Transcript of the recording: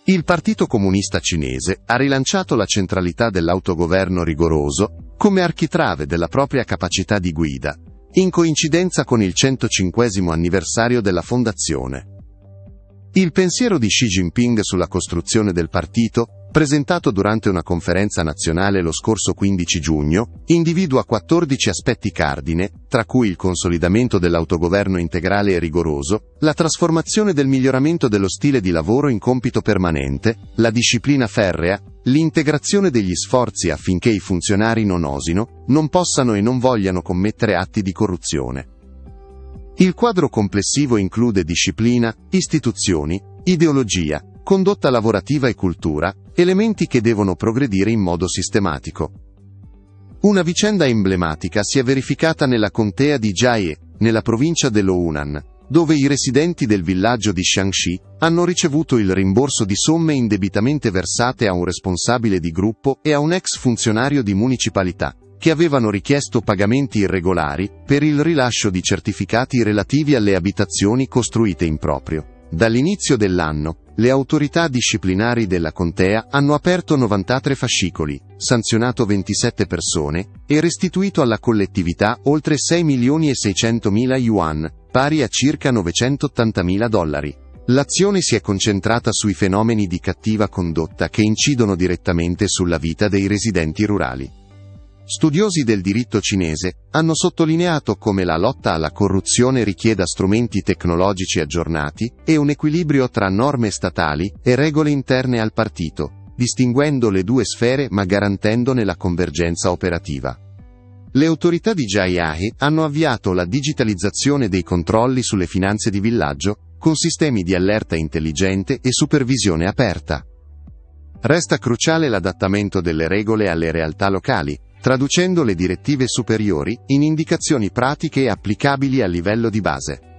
Il Partito Comunista Cinese ha rilanciato la centralità dell'autogoverno rigoroso come architrave della propria capacità di guida, in coincidenza con il 105° anniversario della fondazione. Il pensiero di Xi Jinping sulla costruzione del partito, presentato durante una conferenza nazionale lo scorso 15 giugno, individua 14 aspetti cardine, tra cui il consolidamento dell'autogoverno integrale e rigoroso, la trasformazione del miglioramento dello stile di lavoro in compito permanente, la disciplina ferrea, l'integrazione degli sforzi affinché i funzionari non osino, non possano e non vogliano commettere atti di corruzione. Il quadro complessivo include disciplina, istituzioni, ideologia, condotta lavorativa e cultura, elementi che devono progredire in modo sistematico. Una vicenda emblematica si è verificata nella contea di Jiahe, nella provincia dello Hunan, dove i residenti del villaggio di Xiangxi hanno ricevuto il rimborso di somme indebitamente versate a un responsabile di gruppo e a un ex funzionario di municipalità, che avevano richiesto pagamenti irregolari per il rilascio di certificati relativi alle abitazioni costruite in proprio. Dall'inizio dell'anno, le autorità disciplinari della contea hanno aperto 93 fascicoli, sanzionato 27 persone e restituito alla collettività oltre 6.600.000 yuan, pari a circa $980.000. L'azione si è concentrata sui fenomeni di cattiva condotta che incidono direttamente sulla vita dei residenti rurali. Studiosi del diritto cinese hanno sottolineato come la lotta alla corruzione richieda strumenti tecnologici aggiornati e un equilibrio tra norme statali e regole interne al partito, distinguendo le due sfere ma garantendone la convergenza operativa. Le autorità di Jiahe hanno avviato la digitalizzazione dei controlli sulle finanze di villaggio, con sistemi di allerta intelligente e supervisione aperta. Resta cruciale l'adattamento delle regole alle realtà locali, traducendo le direttive superiori in indicazioni pratiche e applicabili a livello di base.